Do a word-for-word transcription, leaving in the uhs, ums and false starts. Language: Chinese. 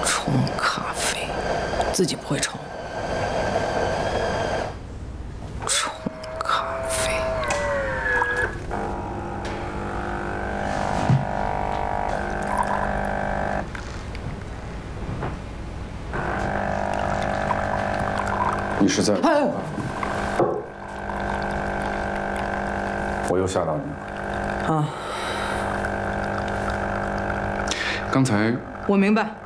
冲咖啡，自己不会冲。冲咖啡。 你是在？ 哎， 我又吓到你了。 啊， 刚才我明白。